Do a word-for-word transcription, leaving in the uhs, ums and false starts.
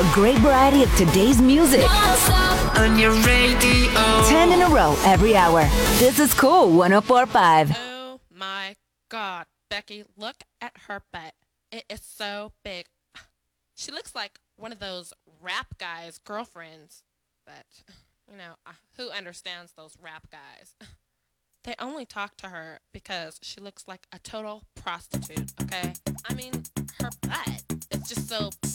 a great variety of today's music. On your radio. ten in a row every hour. This is Cool one oh four point five. Oh my God, Becky, look at her butt. It is so big. She looks like one of those rap guys' girlfriends. But, you know, uh, who understands those rap guys? They only talk to her because she looks like a total prostitute, okay? I mean, her butt is just so